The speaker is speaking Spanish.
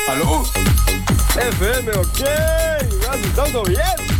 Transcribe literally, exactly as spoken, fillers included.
¿Aló? F M, ok. Me va asustando bien.